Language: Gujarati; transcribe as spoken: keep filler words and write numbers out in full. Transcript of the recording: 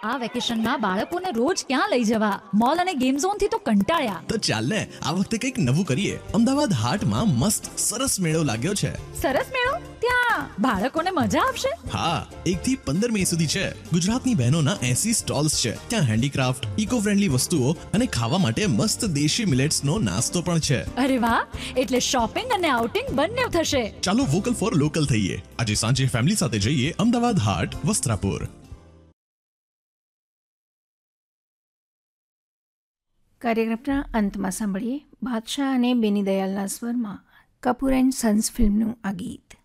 આ વેકેશનમાં બાળકોને રોજ ક્યાં લઈ જવા? મોલ અને ગેમ ઝોન થી તો કંટાળ્યા. તો ચાલ ને આ વખતે કંઈક નવું કરીએ. અમદાવાદ હાટમાં મસ્ત સરસ મેળો લાગ્યો છે. સરસ મેળો? ત્યાં બાળકોને મજા આવશે? હા, એક થી પંદર મે સુધી છે. ગુજરાતની બહેનોના એસી સ્ટોલ્સ છે. ત્યાં હેન્ડીક્રાફ્ટ, ઇકો ફ્રેન્ડલી વસ્તુઓ અને ખાવા માટે મસ્ત દેશી મિલેટ્સનો નાસ્તો પણ છે. અરે વાહ, એટલે શોપિંગ અને આઉટિંગ બંને થશે. ચાલો વોકલ ફોર લોકલ થઈએ. આજે સાંજે ફેમિલી સાથે જઈએ અમદાવાદ હાટ, વસ્ત્રાપુર. કાર્યક્રમના અંતમાં સાંભળીએ બાદશાહ અને બેની દયાલના સ્વરમાં કપૂર એન્ડ સન્સ ફિલ્મનું આ ગીત.